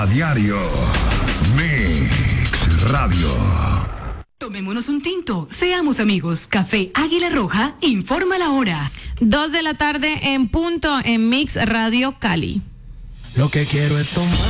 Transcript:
A diario. Mix Radio. Tomémonos un tinto, seamos amigos. Café Águila Roja informa la hora. 2 de la tarde en punto en Mix Radio Cali. Lo que quiero es tomar.